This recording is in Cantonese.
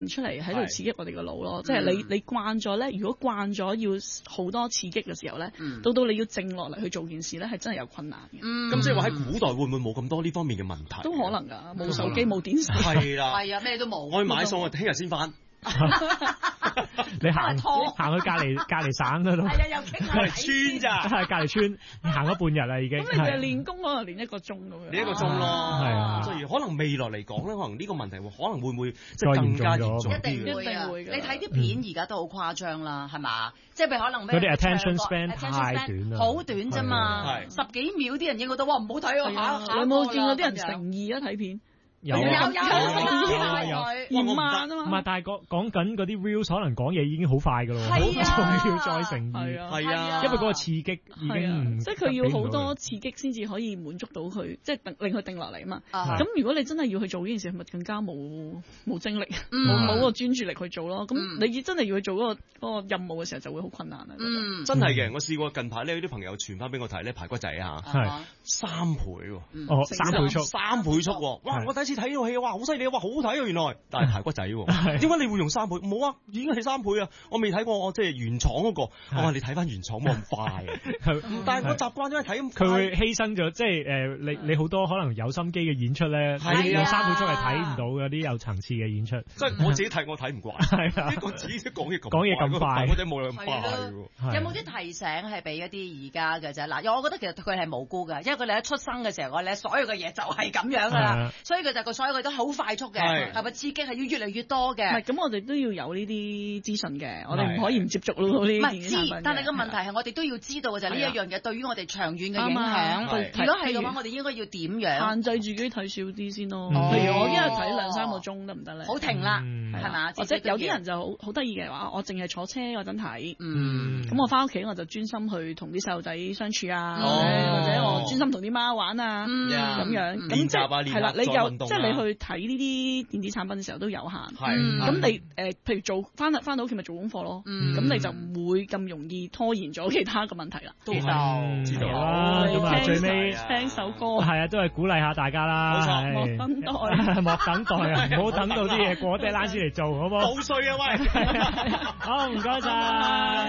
出嚟喺度刺激我哋個腦咯，即係你慣咗咧，如果慣咗要好多刺激嘅時候咧，到你要靜落嚟去做件事咧，係真係有困難嘅。 咁即係話喺古代會唔會冇咁多呢方面嘅問題？ 都可能㗎，冇手機冇電視。 係啦， 係啊，咩都冇。 我去買餸，我聽日先翻。 你行去隔離省嗰度， 係啊，又傾下村咋， 係隔離村，行咗半日啦已經。 咁你就練功可能練1個鐘咁樣。 練1個鐘咯， 係啊。 所以可能未來嚟講咧，可能呢個問題可能會唔會即係更加嚴重啲？ 一定會嘅。你睇啲片而家都好誇張啦，係嘛？即係譬如可能咩？ 嗰啲 attention span 太短啦， 好短啫嘛，10幾秒啲人已經覺得哇唔好睇喎嚇！ 你有冇見過啲人誠意啊睇片？ 有 5萬啊嘛， 唔係，但係講緊嗰啲 reels 可能講嘢已經好快噶咯，仲要再誠意， 係啊， 因為嗰個刺激已經即係佢要好多刺激先至可以滿足到佢，即係令佢定落嚟啊嘛。咁如果你真係要去做呢件事，咪更加冇精力，冇個專注力去做咯。咁你真係要去做嗰個任務嘅時候，就會好困難啦。 真係嘅，我試過近排呢，有啲朋友傳翻俾我睇咧，排骨仔啊，3倍喎 ，3倍速 ，3倍速喎，哇！我第一次睇呢套戲，哇，好犀利啊，哇，好好睇啊，原來，但係排骨仔喎，點解你會用3倍？冇啊，已經係3倍啊，我未睇過，我即係原廠嗰個，我話你睇翻原廠冇咁快，但係我習慣咗睇咁， 佢會犧牲咗，即係你好多可能有心機嘅演出咧，你用3倍速係睇唔到嘅啲有層次嘅演出， 即係我自己睇我睇唔慣，係啊，一個自己講嘢咁快，排骨仔冇咁快喎。 有冇啲提醒係俾一啲而家嘅啫？嗱，我覺得其實佢係無辜嘅，因為佢哋一出生嘅時候，我所有嘅嘢就係咁樣噶啦，所以佢就所有嘅都好快速嘅，係咪刺激係要越嚟越多嘅？ 唔係，咁我哋都要有呢啲資訊嘅，我哋唔可以唔接觸咯呢啲電子產品。 但係個問題係我哋都要知道嘅就係呢一樣嘢對於我哋長遠嘅影響。如果係嘅話，我哋應該要點樣限制自己睇少啲先咯？譬如我一日睇2-3個鐘得唔得咧？ 好停啦，係嘛？ 或者有啲人就好得意嘅話，我淨係坐車嗰陣睇，咁我翻屋企我就專心去同啲細路仔相處啊，或者我專心同啲貓玩啊，咁樣咁即係啦，你有即係你去睇呢啲電子產品嘅時候都有限，咁你譬如做翻到屋企咪做功課咯，咁你就唔會咁容易拖延咗其他嘅問題啦。 知道啦，咁啊最尾聽首歌， 係啊，都係鼓勵下大家啦， 莫等待， 莫等待啊，唔好等到啲嘢過咗 deadline先嚟做，好冇？ 好衰啊喂！ 好，唔該晒。